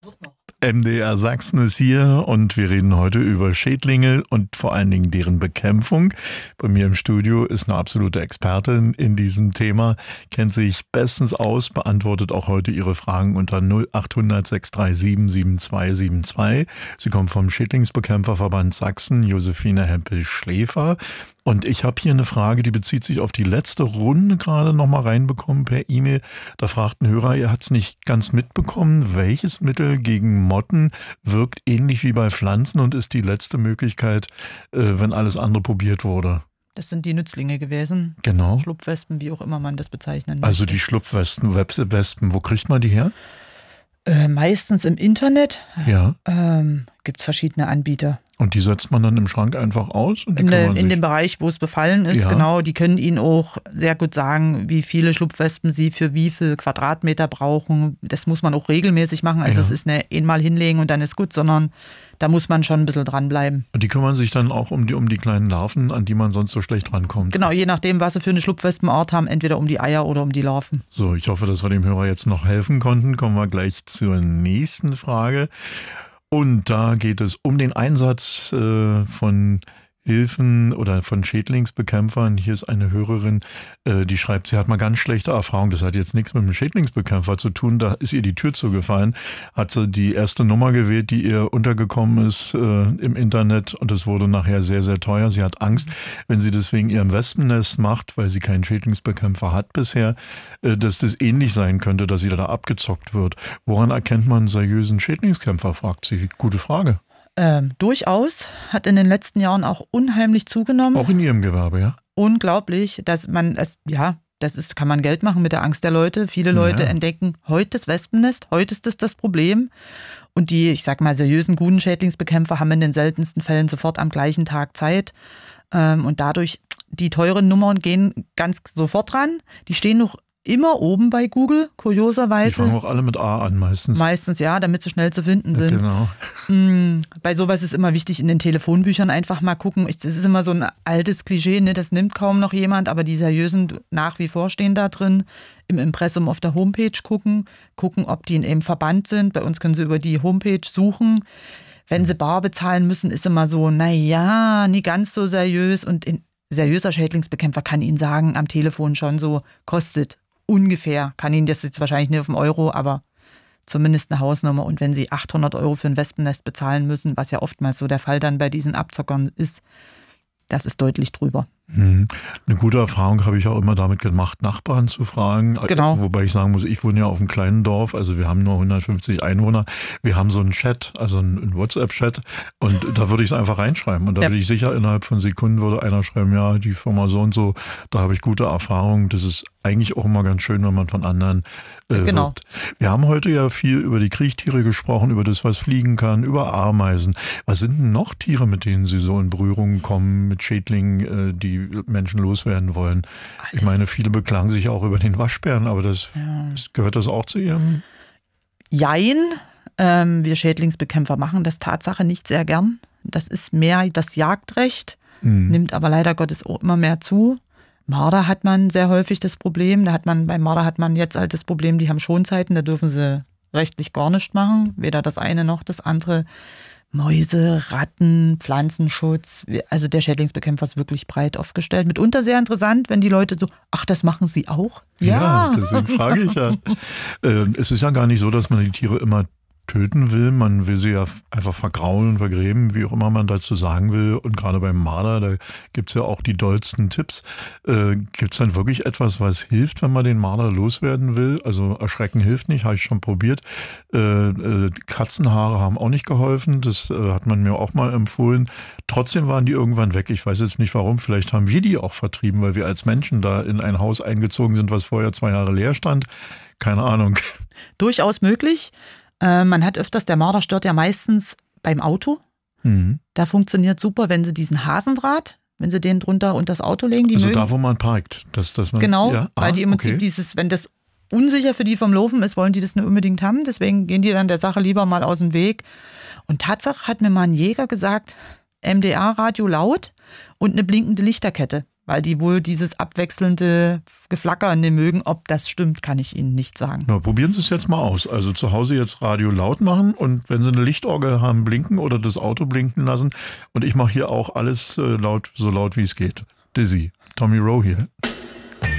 MDR Sachsen ist hier und wir reden heute über Schädlinge und vor allen Dingen deren Bekämpfung. Bei mir im Studio ist eine absolute Expertin in diesem Thema, kennt sich bestens aus, beantwortet auch heute Ihre Fragen unter 0800 637 7272. Sie kommt vom Schädlingsbekämpferverband Sachsen, Josephine Hempel-Schläfer. Und ich habe hier eine Frage, die bezieht sich auf die letzte Runde gerade nochmal reinbekommen per E-Mail. Da fragt ein Hörer, er hat es nicht ganz mitbekommen, welches Mittel gegen Motten wirkt ähnlich wie bei Pflanzen und ist die letzte Möglichkeit, wenn alles andere probiert wurde. Das sind die Nützlinge gewesen. Genau. Schlupfwespen, wie auch immer man das bezeichnen möchte. Also die Schlupfwespen, wo kriegt man die her? Meistens im Internet. Ja. Gibt es verschiedene Anbieter. Und die setzt man dann im Schrank einfach aus? Und in dem Bereich, wo es befallen ist, ja. Genau. Die können Ihnen auch sehr gut sagen, wie viele Schlupfwespen Sie für wie viel Quadratmeter brauchen. Das muss man auch regelmäßig machen. Also es ist nicht einmal hinlegen und dann ist gut, sondern da muss man schon ein bisschen dranbleiben. Und die kümmern sich dann auch um die kleinen Larven, an die man sonst so schlecht rankommt? Genau, je nachdem, was Sie für eine Schlupfwespenart haben, entweder um die Eier oder um die Larven. So, ich hoffe, dass wir dem Hörer jetzt noch helfen konnten. Kommen wir gleich zur nächsten Frage. Und da geht es um den Einsatz von Hilfen oder von Schädlingsbekämpfern. Hier ist eine Hörerin, die schreibt, sie hat mal ganz schlechte Erfahrungen. Das hat jetzt nichts mit dem Schädlingsbekämpfer zu tun. Da ist ihr die Tür zugefallen. Hat sie die erste Nummer gewählt, die ihr untergekommen ist im Internet. Und es wurde nachher sehr, sehr teuer. Sie hat Angst, wenn sie das wegen ihrem Wespennest macht, weil sie keinen Schädlingsbekämpfer hat bisher, dass das ähnlich sein könnte, dass sie da abgezockt wird. Woran erkennt man einen seriösen Schädlingskämpfer, fragt sie. Gute Frage. Durchaus, hat in den letzten Jahren auch unheimlich zugenommen. Auch in Ihrem Gewerbe, ja? Unglaublich, dass man es, kann man Geld machen mit der Angst der Leute. Viele Leute entdecken, heute das Wespennest, heute ist das Problem. Und die, ich sag mal, seriösen, guten Schädlingsbekämpfer haben in den seltensten Fällen sofort am gleichen Tag Zeit. Und dadurch, die teuren Nummern gehen ganz sofort ran. Die stehen noch immer oben bei Google, kurioserweise. Die fangen auch alle mit A an meistens. Meistens, ja, damit sie schnell zu finden sind. Genau. Bei sowas ist immer wichtig, in den Telefonbüchern einfach mal gucken. Das ist immer so ein altes Klischee, ne? Das nimmt kaum noch jemand, aber die seriösen nach wie vor stehen da drin. Im Impressum auf der Homepage gucken, ob die in einem Verband sind. Bei uns können sie über die Homepage suchen. Wenn sie bar bezahlen müssen, ist immer so, naja, nie ganz so seriös. Und ein seriöser Schädlingsbekämpfer kann Ihnen sagen, am Telefon schon so, kostet ungefähr, kann Ihnen das jetzt wahrscheinlich nicht auf dem Euro, aber zumindest eine Hausnummer. Und wenn Sie 800 € für ein Wespennest bezahlen müssen, was ja oftmals so der Fall dann bei diesen Abzockern ist, das ist deutlich drüber. Eine gute Erfahrung habe ich auch immer damit gemacht, Nachbarn zu fragen. Genau. Wobei ich sagen muss, ich wohne ja auf einem kleinen Dorf, also wir haben nur 150 Einwohner. Wir haben so einen Chat, also einen WhatsApp-Chat und da würde ich es einfach reinschreiben. Und da bin ich sicher, innerhalb von Sekunden würde einer schreiben, ja, die Firma so und so, da habe ich gute Erfahrungen. Das ist eigentlich auch immer ganz schön, wenn man von anderen wirbt. Wir haben heute ja viel über die Kriechtiere gesprochen, über das, was fliegen kann, über Ameisen. Was sind denn noch Tiere, mit denen Sie so in Berührung kommen, mit Schädlingen, die Menschen loswerden wollen? Alles. Ich meine, viele beklagen sich auch über den Waschbären, aber gehört das auch zu Ihrem? Jein. Wir Schädlingsbekämpfer machen das Tatsache nicht sehr gern. Das ist mehr das Jagdrecht, nimmt aber leider Gottes auch immer mehr zu. Marder hat man sehr häufig das Problem. Bei Marder hat man jetzt halt das Problem, die haben Schonzeiten, da dürfen sie rechtlich gar nichts machen. Weder das eine noch das andere. Mäuse, Ratten, Pflanzenschutz. Also der Schädlingsbekämpfer ist wirklich breit aufgestellt. Mitunter sehr interessant, wenn die Leute so, ach, das machen sie auch? Ja, deswegen frage ich ja. Es ist ja gar nicht so, dass man die Tiere immer töten will. Man will sie ja einfach vergraulen und vergräben, wie auch immer man dazu sagen will. Und gerade beim Marder, da gibt es ja auch die dollsten Tipps. Gibt es dann wirklich etwas, was hilft, wenn man den Marder loswerden will? Also erschrecken hilft nicht, habe ich schon probiert. Katzenhaare haben auch nicht geholfen. Das hat man mir auch mal empfohlen. Trotzdem waren die irgendwann weg. Ich weiß jetzt nicht warum. Vielleicht haben wir die auch vertrieben, weil wir als Menschen da in ein Haus eingezogen sind, was vorher 2 Jahre leer stand. Keine Ahnung. Durchaus möglich. Man hat öfters, der Marder stört ja meistens beim Auto. Da funktioniert super, wenn Sie diesen Hasendraht, wenn Sie den drunter unter das Auto legen. Also da, wo man parkt. Dass man, genau, weil die im Prinzip wenn das unsicher für die vom Laufen ist, wollen die das nicht unbedingt haben. Deswegen gehen die dann der Sache lieber mal aus dem Weg. Und Tatsache hat mir mal ein Jäger gesagt, MDR-Radio laut und eine blinkende Lichterkette. weil die wohl dieses abwechselnde Geflackern nicht mögen. Ob das stimmt, kann ich Ihnen nicht sagen. Na, probieren Sie es jetzt mal aus. Also zu Hause jetzt Radio laut machen und wenn Sie eine Lichtorgel haben, blinken oder das Auto blinken lassen. Und ich mache hier auch alles laut, so laut wie es geht. Dizzy, Tommy Rowe hier.